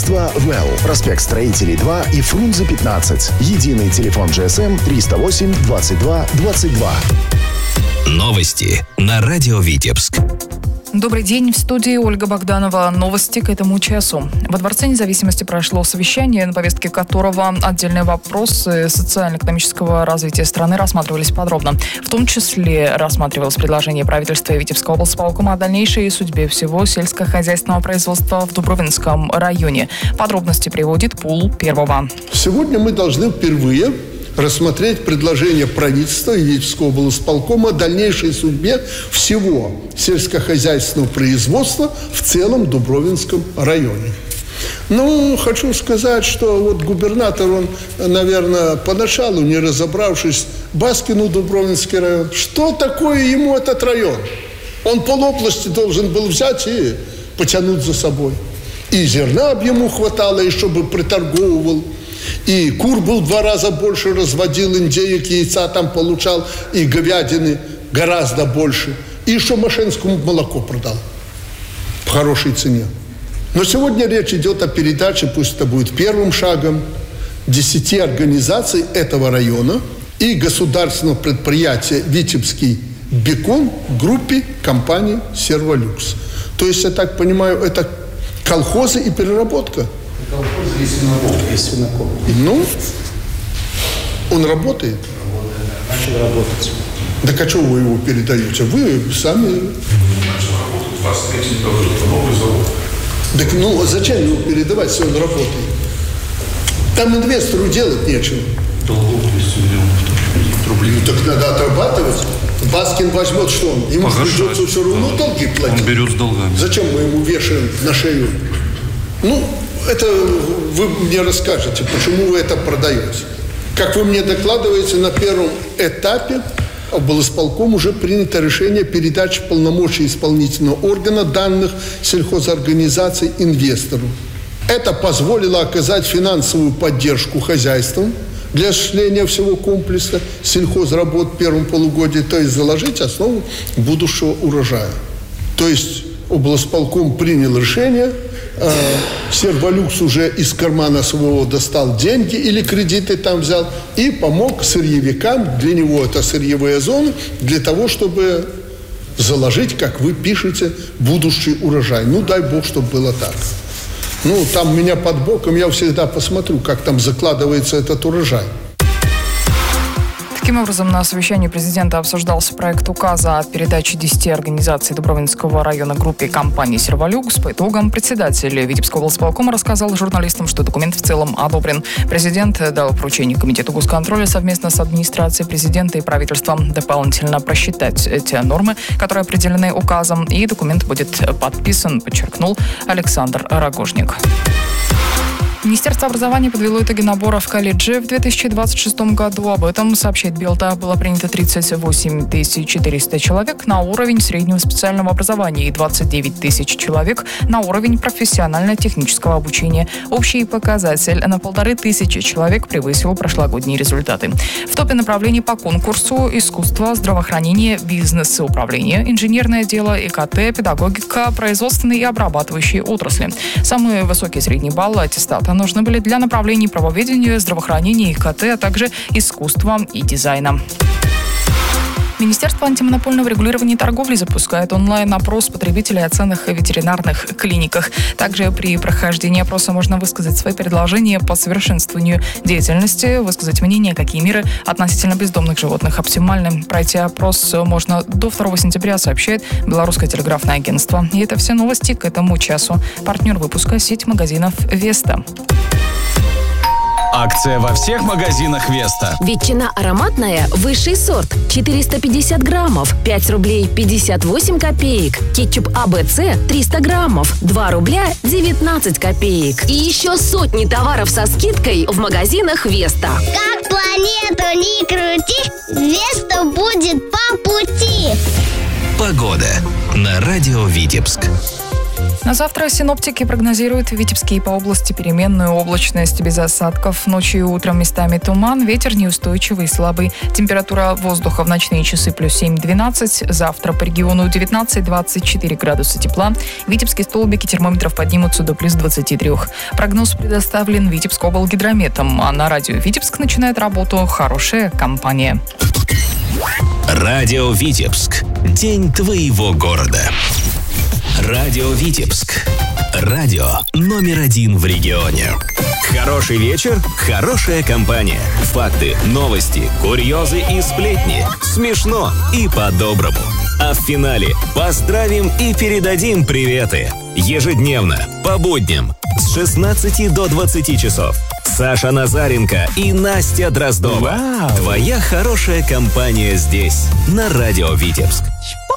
Агентство «Well». Проспект Строителей 2 и Фрунзе 15. Единый телефон GSM 308 22 22. Новости на радио Витебск. Добрый день, в студии Ольга Богданова. Новости к этому часу. Во Дворце независимости прошло совещание, на повестке которого отдельные вопросы социально-экономического развития страны рассматривались подробно. В том числе рассматривалось предложение правительства и Витебского облсполкома о дальнейшей судьбе всего сельскохозяйственного производства в Дубровинском районе. Подробности приводит Пул Первого. Сегодня мы должны впервые рассмотреть предложение правительства и Витебского облсполкома о дальнейшей судьбе всего сельскохозяйственного производства в целом Дубровинском районе. Хочу сказать, что вот губернатор, он, наверное, поначалу, не разобравшись, Баскину Дубровинский район, что такое ему этот район? Он полобласти должен был взять и потянуть за собой. И зерна бы ему хватало, и чтобы приторговывал. И кур был в 2 раза больше, разводил, индеек, яйца там получал, и говядины гораздо больше. И еще Машинскому молоко продал по хорошей цене. Но сегодня речь идет о передаче, пусть это будет первым шагом, 10 организаций этого района и государственного предприятия «Витебский бекон» группе компании «Серволюкс». То есть, я так понимаю, это колхозы и переработка. Колхозы и свинокоп. Он работает? Начал работать. Так а что вы его передаете? Вы сами... Начал работать, 23 это новый завод. Так зачем его передавать, если он работает? Там инвестору делать нечего. Долгов 200 миллионов рублей. Так надо отрабатывать. Баскин возьмет что он? Ему придется все равно долги платить. Он берет с долгами. Зачем мы ему вешаем на шею? Это вы мне расскажете, почему вы это продаете. Как вы мне докладываете, на первом этапе облсполком уже принято решение передачи полномочий исполнительного органа данных сельхозорганизаций инвестору. Это позволило оказать финансовую поддержку хозяйствам для осуществления всего комплекса сельхозработ в первом полугодии, то есть заложить основу будущего урожая. То есть облсполком принял решение, Серволюкс уже из кармана своего достал деньги или кредиты там взял и помог сырьевикам, для него это сырьевые зоны, для того, чтобы заложить, как вы пишете, будущий урожай. Дай бог, чтобы было так. Там у меня под боком, я всегда посмотрю, как там закладывается этот урожай. Таким образом, на совещании президента обсуждался проект указа о передаче 10 организаций Дубровинского района группе компании «Серволюкс». По итогам председатель Витебского облсполкома рассказал журналистам, что документ в целом одобрен. Президент дал поручение Комитету госконтроля совместно с администрацией президента и правительством дополнительно просчитать те нормы, которые определены указом, и документ будет подписан, подчеркнул Александр Рогожник. Министерство образования подвело итоги набора в колледже в 2026 году. Об этом, сообщает Белта, было принято 38 400 человек на уровень среднего специального образования и 29 тысяч человек на уровень профессионально-технического обучения. Общий показатель на 1500 человек превысил прошлогодние результаты. В топе направлений по конкурсу: искусство, здравоохранение, бизнес и управление, инженерное дело, ИКТ, педагогика, производственные и обрабатывающие отрасли. Самые высокие средние баллы аттестата нужны были для направлений правоведения, здравоохранения, ИКТ, а также искусства и дизайна. Министерство антимонопольного регулирования и торговли запускает онлайн-опрос потребителей о ценах в ветеринарных клиниках. Также при прохождении опроса можно высказать свои предложения по совершенствованию деятельности, высказать мнение, какие меры относительно бездомных животных оптимальны. Пройти опрос можно до 2 сентября, сообщает Белорусское телеграфное агентство. И это все новости к этому часу. Партнер выпуска — сеть магазинов «Веста». Акция во всех магазинах «Веста». Ветчина ароматная, высший сорт, 450 граммов, 5 рублей 58 копеек. Кетчуп АБЦ 300 граммов, 2 рубля 19 копеек. И еще сотни товаров со скидкой в магазинах «Веста». Как планету не крути, «Веста» будет по пути. Погода на радио Витебск. На завтра синоптики прогнозируют в Витебске и по области переменную облачность без осадков. Ночью и утром местами туман, ветер неустойчивый и слабый. Температура воздуха в ночные часы плюс 7-12. Завтра по региону 19-24 градуса тепла. Витебские столбики термометров поднимутся до плюс 23. Прогноз предоставлен Витебскоблгидрометом. А на радио Витебск начинает работу хорошая компания. Радио Витебск. День твоего города. Радио Витебск. Радио номер 1 в регионе. Хороший вечер, хорошая компания. Факты, новости, курьезы и сплетни. Смешно и по-доброму. А в финале поздравим и передадим приветы. Ежедневно, по будням, с 16 до 20 часов. Саша Назаренко и Настя Дроздова. Вау! Твоя хорошая компания здесь, на радио Витебск.